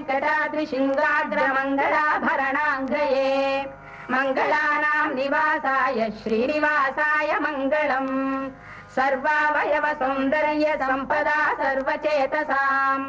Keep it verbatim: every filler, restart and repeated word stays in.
वेङ्कटाद्रिशृङ्गाग्रमङ्गलाभरणाङ्गये मङ्गलानां निवासाय श्रीनिवासाय मङ्गलम् सर्वावयव सौन्दर्य सम्पदा सर्वचेतसाम्